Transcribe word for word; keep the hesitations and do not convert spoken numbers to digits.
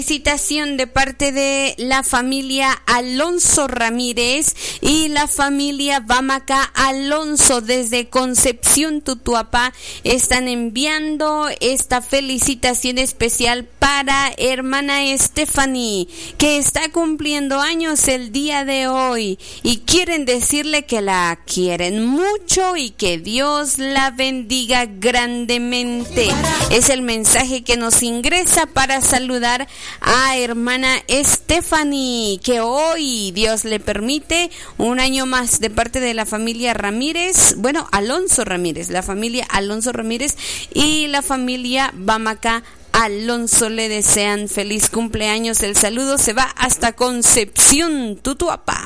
Felicitación de parte de la familia Alonso Ramírez y la familia Bamaca Alonso desde Concepción, Tutuapá. Están enviando esta felicitación especial para hermana Stephanie, que está cumpliendo años el día de hoy, y quieren decirle que la quieren mucho y que Dios la bendiga grandemente. Es el mensaje que nos ingresa para saludar a hermana Stephanie, que hoy Dios le permite un año más de parte de la familia Ramírez, bueno, Alonso Ramírez, la familia Alonso Ramírez y la familia Bamaca Alonso le desean feliz cumpleaños. El saludo se va hasta Concepción, Tutuapá.